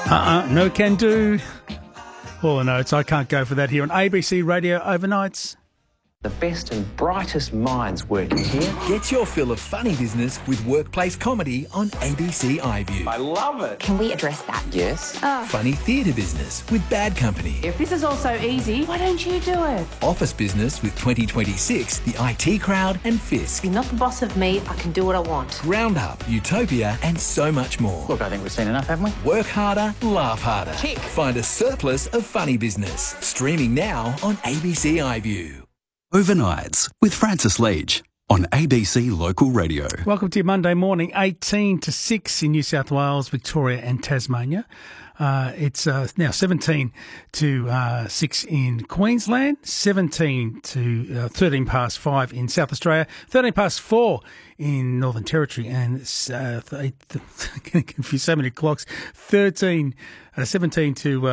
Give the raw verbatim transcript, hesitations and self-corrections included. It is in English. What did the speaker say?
Uh-uh, no can do. All the notes, I can't go for that here on A B C Radio Overnights. The best and brightest minds working here. Get your fill of funny business with workplace comedy on A B C iView. I love it. Can we address that? Yes. Funny theatre business with Bad Company. If this is all so easy, why don't you do it? Office business with twenty twenty-six, the I T Crowd and Fisk. You're not the boss of me, I can do what I want. Roundup, Utopia and so much more. Look, I think we've seen enough, haven't we? Work harder, laugh harder. Tick. Find a surplus of funny business. Streaming now on A B C iView. Overnights with Francis Leach on A B C Local Radio. Welcome to your Monday morning, eighteen to six in New South Wales, Victoria and Tasmania. Uh, it's uh, now seventeen to six in Queensland, seventeen to uh, thirteen past five in South Australia, thirteen past four in Northern Territory, and uh, getting confused, so many clocks, thirteen, uh, seventeen to... Uh,